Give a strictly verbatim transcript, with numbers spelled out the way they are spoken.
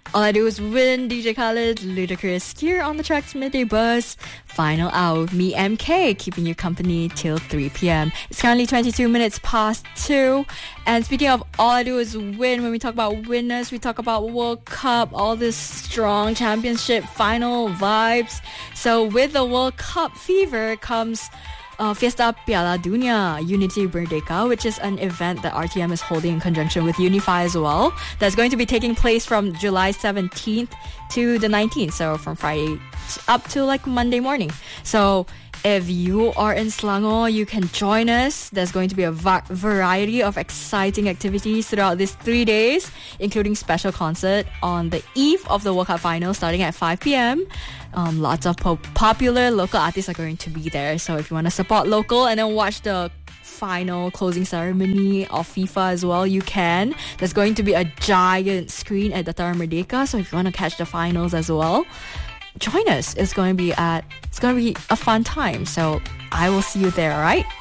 All I Do Is Win, D J Khaled, Ludacris here on the Tracks Midday Buzz. Final hour with me, M K, keeping you company till three p.m. It's currently twenty-two minutes past two. And speaking of All I Do Is Win, when we talk about winners, we talk about World Cup, all this strong championship final vibes. So with the World Cup fever comes Uh, Fiesta Piala Dunia Unity Merdeka, which is an event that R T M is holding in conjunction with Unify as well. That's going to be taking place from July seventeenth to the nineteenth, so from Friday up to like Monday morning. So if you are in Selangor, you can join us. There's going to be a va- variety of exciting activities throughout these three days, including special concert on the eve of the World Cup final starting at five p.m. Um, lots of po- popular local artists are going to be there. So if you want to support local and then watch the final closing ceremony of FIFA as well, you can. There's going to be a giant screen at Dataran Merdeka. So if you want to catch the finals as well, join us. It's going to be at it's going to be a fun time. So I will see you there, all right?